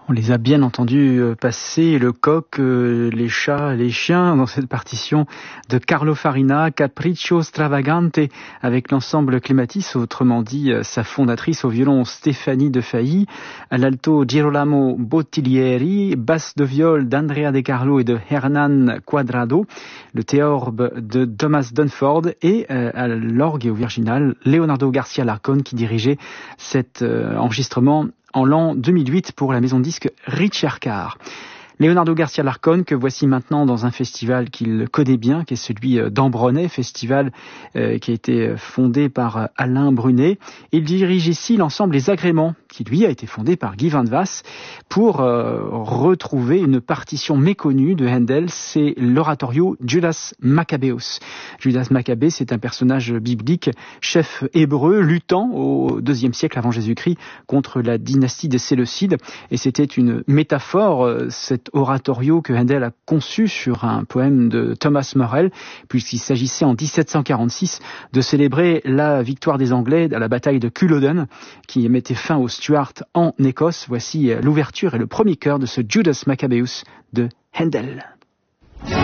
On les a bien entendu passer, le coq, les chats, les chiens, dans cette partition de Carlo Farina, Capriccio Stravagante, avec l'ensemble Clematis, autrement dit sa fondatrice, au violon Stéphanie De Failly, à l'alto Girolamo Bottiglieri, basse de viol d'Andrea De Carlo et de Hernan Quadrado, le théorbe de Thomas Dunford et à l'orgue et au virginal Leonardo Garcia Larcón qui dirigeait cet enregistrement en l'an 2008 pour la maison de disques Richard Carr. Leonardo Garcia Larcón, que voici maintenant dans un festival qu'il connaît bien, qui est celui d'Ambronay, festival qui a été fondé par Alain Brunet. Il dirige ici l'ensemble Les Agréments, qui lui a été fondé par Guy Van Vass, pour retrouver une partition méconnue de Handel, c'est l'oratorio Judas Maccabeus. Judas Maccabée, c'est un personnage biblique, chef hébreu, luttant au IIe siècle avant Jésus-Christ contre la dynastie des Séleucides, et c'était une métaphore, cet oratorio que Handel a conçu sur un poème de Thomas Morell, puisqu'il s'agissait en 1746 de célébrer la victoire des Anglais à la bataille de Culloden, qui mettait fin aux Stuarts en Écosse. Voici l'ouverture et le premier chœur de ce Judas Maccabeus de Handel.